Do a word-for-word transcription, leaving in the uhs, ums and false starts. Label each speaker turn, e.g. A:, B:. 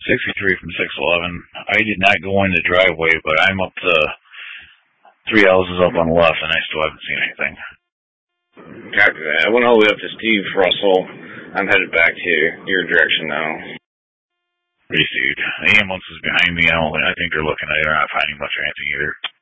A: sixty-three from six eleven. I did not go in the driveway, but I'm up to three houses up on the left, and I still haven't seen anything.
B: Copy that. I went all the way up to Steve Russell. I'm headed back to your direction now.
A: Received. The ambulance is behind me. I, don't, I think they're looking at it. They're not finding much or anything either.